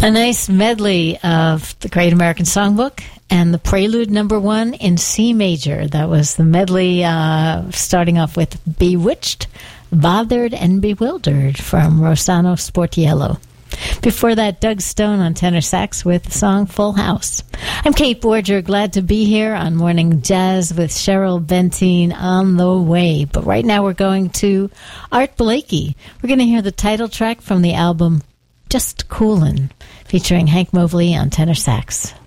A nice medley of the Great American Songbook and the Prelude No. 1 in C major. That was the medley starting off with Bewitched, Bothered, and Bewildered from Rossano Sportiello. Before that, Doug Stone on tenor sax with the song Full House. I'm Kate Borger, glad to be here on Morning Jazz with Cheryl Bentine on the way. But right now we're going to Art Blakey. We're going to hear the title track from the album Just Coolin', featuring Hank Mobley on tenor sax.